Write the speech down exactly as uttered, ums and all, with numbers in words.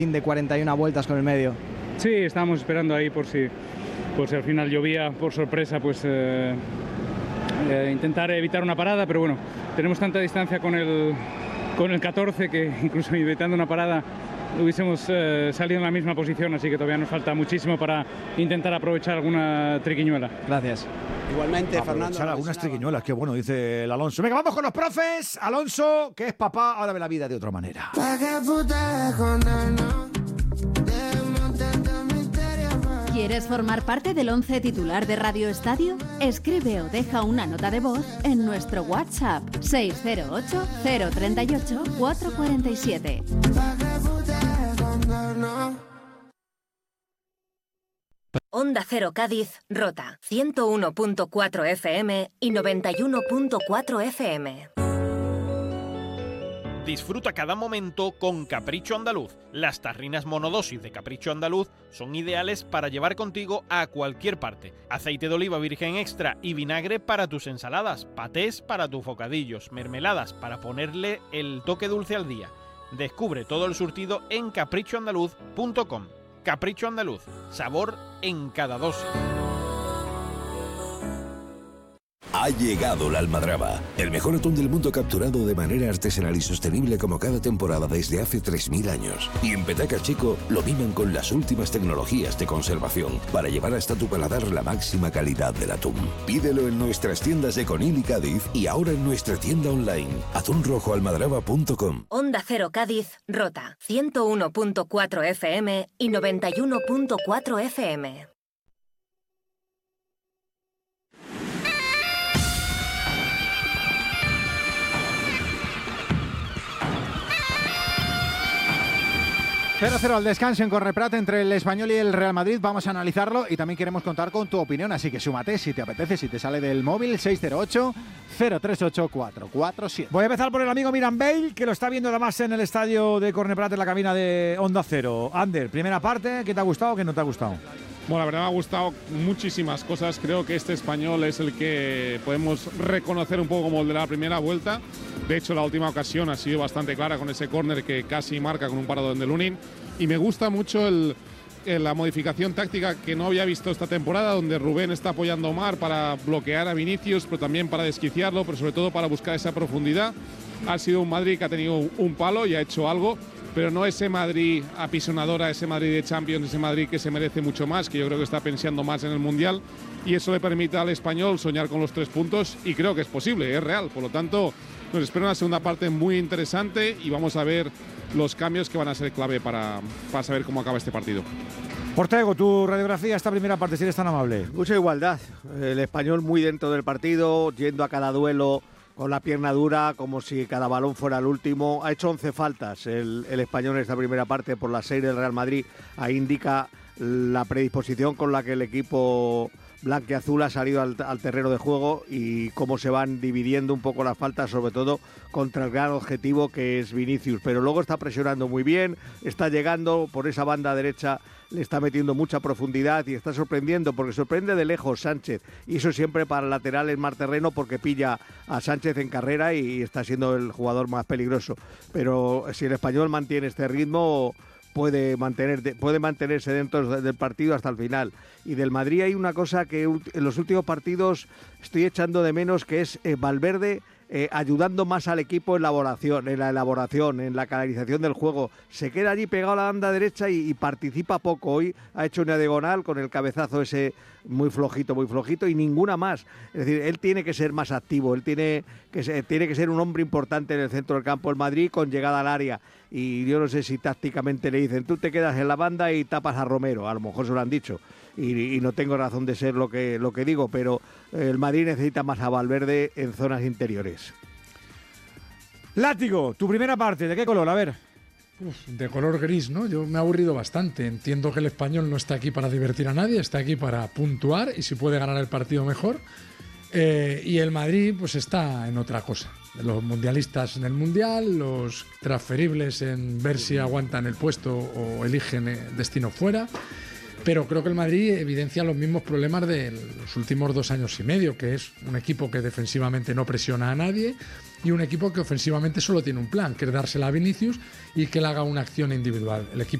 de cuarenta y una vueltas con el medio. Sí, estábamos esperando ahí por si, por si al final llovía por sorpresa, pues eh, eh, intentar evitar una parada, pero bueno, tenemos tanta distancia con el, con el catorce que incluso evitando una parada hubiésemos eh, salido en la misma posición, así que todavía nos falta muchísimo para intentar aprovechar alguna triquiñuela. Gracias. Igualmente, aprovechar Fernando. algunas triquiñuelas, qué bueno, dice el Alonso. Venga, vamos con los profes. Alonso, que es papá, ahora ve la vida de otra manera. ¿Quieres formar parte del once titular de Radio Estadio? Escribe o deja una nota de voz en nuestro WhatsApp seis cero ocho, cero tres ocho, cuatro cuatro siete. Onda Cero Cádiz, Rota, ciento uno punto cuatro F M y noventa y uno punto cuatro F M. Disfruta cada momento con Capricho Andaluz. Las tarrinas monodosis de Capricho Andaluz son ideales para llevar contigo a cualquier parte. Aceite de oliva virgen extra y vinagre para tus ensaladas, patés para tus bocadillos, mermeladas para ponerle el toque dulce al día. Descubre todo el surtido en capricho andaluz punto com. Capricho Andaluz, sabor en cada dosis. Ha llegado la almadraba, el mejor atún del mundo capturado de manera artesanal y sostenible como cada temporada desde hace tres mil años. Y en Petaca Chico lo miman con las últimas tecnologías de conservación para llevar hasta tu paladar la máxima calidad del atún. Pídelo en nuestras tiendas de Conil y Cádiz y ahora en nuestra tienda online, atún rojo almadraba punto com. Onda Cero Cádiz, Rota, ciento uno punto cuatro F M y noventa y uno punto cuatro F M. cero cero al descanso en Correprat entre el Español y el Real Madrid. Vamos a analizarlo y también queremos contar con tu opinión. Así que súmate si te apetece, si te sale del móvil, seis cero ocho, cero tres ocho, cuatro cuatro siete. Voy a empezar por el amigo Miran Bale, que lo está viendo además en el estadio de Corneprat, en la cabina de Onda Cero. Ander, primera parte, ¿qué te ha gustado o qué no te ha gustado? Bueno, la verdad me ha gustado muchísimas cosas. Creo que este español es el que podemos reconocer un poco como el de la primera vuelta. De hecho, la última ocasión ha sido bastante clara con ese córner que casi marca con un paradón de Lunin. Y me gusta mucho el, el, la modificación táctica que no había visto esta temporada, donde Rubén está apoyando a Omar para bloquear a Vinicius, pero también para desquiciarlo, pero sobre todo para buscar esa profundidad. Ha sido un Madrid que ha tenido un palo y ha hecho algo, pero no ese Madrid apisonadora, ese Madrid de Champions, ese Madrid que se merece mucho más, que yo creo que está pensando más en el Mundial, y eso le permite al español soñar con los tres puntos, y creo que es posible, es real. Por lo tanto, nos espera una segunda parte muy interesante y vamos a ver los cambios que van a ser clave para, para saber cómo acaba este partido. Ortego, tu radiografía esta primera parte, si eres tan amable. Mucha igualdad. El español muy dentro del partido, yendo a cada duelo con la pierna dura, como si cada balón fuera el último. Ha hecho once faltas el, el español en esta primera parte por las seis del Real Madrid. Ahí indica la predisposición con la que el equipo blanquiazul ha salido al, al terreno de juego y cómo se van dividiendo un poco las faltas, sobre todo contra el gran objetivo que es Vinicius. Pero luego está presionando muy bien, está llegando por esa banda derecha, le está metiendo mucha profundidad y está sorprendiendo, porque sorprende de lejos Sánchez, y eso siempre para el lateral en mar terreno, porque pilla a Sánchez en carrera y está siendo el jugador más peligroso. Pero si el español mantiene este ritmo, puede mantener puede mantenerse dentro del partido hasta el final. Y del Madrid hay una cosa que en los últimos partidos estoy echando de menos, que es eh, Valverde eh, ayudando más al equipo en la elaboración, en la elaboración, en la canalización del juego. Se queda allí pegado a la banda derecha y, y participa poco. Hoy ha hecho una diagonal con el cabezazo ese muy flojito, muy flojito, y ninguna más. Es decir, él tiene que ser más activo, él tiene que ser, tiene que ser un hombre importante en el centro del campo del Madrid, con llegada al área. Y yo no sé si tácticamente le dicen, tú te quedas en la banda y tapas a Romero, a lo mejor se lo han dicho, y, y no tengo razón de ser lo que, lo que digo, pero el Madrid necesita más a Valverde en zonas interiores. Látigo, tu primera parte, ¿de qué color? A ver. Uf, de color gris, ¿no? Yo me he aburrido bastante. Entiendo que el español no está aquí para divertir a nadie, está aquí para puntuar y si puede ganar el partido mejor. Eh, y el Madrid pues está en otra cosa. Los mundialistas en el Mundial, los transferibles en ver si aguantan el puesto o eligen destino fuera. Pero creo que el Madrid evidencia los mismos problemas de los últimos dos años y medio, que es un equipo que defensivamente no presiona a nadie y un equipo que ofensivamente solo tiene un plan, que es dársela a Vinicius y que él haga una acción individual. El equipo